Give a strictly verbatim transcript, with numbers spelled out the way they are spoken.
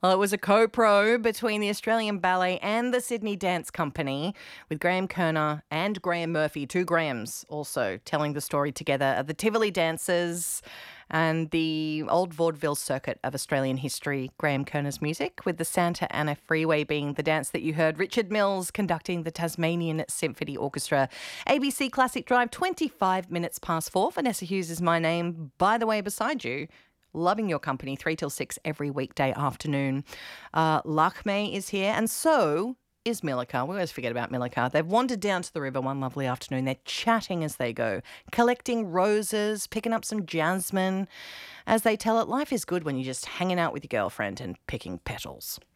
Well, it was a co-pro between the Australian Ballet and the Sydney Dance Company, with Graham Kerner and Graham Murphy, two Grahams, also telling the story together of the Tivoli Dancers and the old vaudeville circuit of Australian history. Graham Kerner's music, with the Santa Ana Freeway being the dance that you heard. Richard Mills conducting the Tasmanian Symphony Orchestra. A B C Classic Drive, twenty-five minutes past four. Vanessa Hughes is my name. By the way, beside you, loving your company, three till six every weekday afternoon. Uh, Lakme is here, and so is Milika. We always forget about Milika. They've wandered down to the river one lovely afternoon. They're chatting as they go, collecting roses, picking up some jasmine. As they tell it, life is good when you're just hanging out with your girlfriend and picking petals.